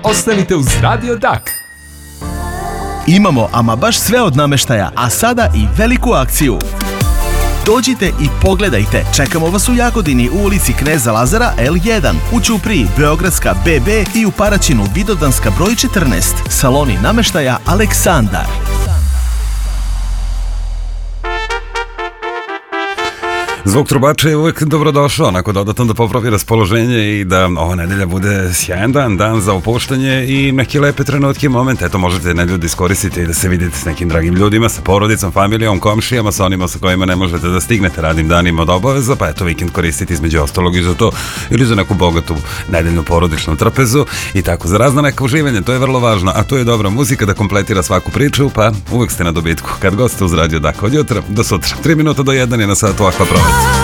ostanite uz Radio Dak. Imamo ama baš sve od namještaja, a sada i veliku akciju. Dođite i pogledajte. Čekamo vas u Jagodini u ulici Kneza Lazara L1, u Ćupriji Beogradska BB i u Paraćinu Vidovdanska broj 14. Saloni namještaja Aleksandar. Zvuk trubača je uvijek dobrodošao, onako dodatno da popravi raspoloženje i da ova nedelja bude sjajan dan za opuštanje i neke lepe trenutke i momente. Eto, možete na ljudi iskoristiti i da se vidite s nekim dragim ljudima, sa porodicom, familijom, komšijama, sa onima sa kojima ne možete da stignete radnim danima od obaveza, pa eto, vikend koristiti između ostalog i za to ili za neku bogatu nedeljnu porodičnu trpezu i tako za razna neka uživanja. To je vrlo važno, a to je dobra muzika da kompletira svaku priču, pa uvijek ste na dobitku kad goste uz Radio Dak od jutra do sutra. 3 minuta do 1 je na satu Aqua Promet.